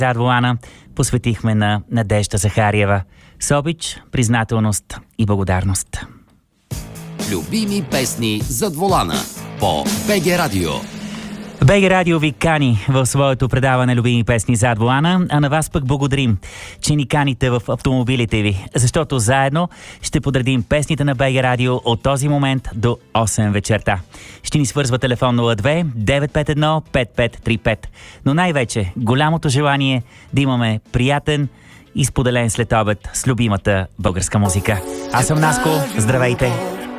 Зад волана посветихме на Надежда Захариева. С обич, признателност и благодарност. Любими песни зад волана по БГ Радио. БГ Радио ви кани в своето предаване Любими песни зад волана, а на вас пък благодарим, че ни каните в автомобилите ви, защото заедно ще подредим песните на БГ Радио от този момент до 8 вечерта. Ще ни свързва телефон 02 951 5535, но най-вече голямото желание да имаме приятен и споделен след обед с любимата българска музика. Аз съм Наско, здравейте!